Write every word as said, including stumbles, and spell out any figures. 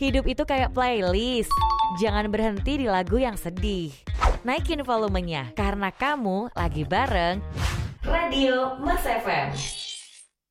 Hidup itu kayak playlist. Jangan berhenti di lagu yang sedih. Naikin volumenya, karena kamu lagi bareng Radio Mas F M.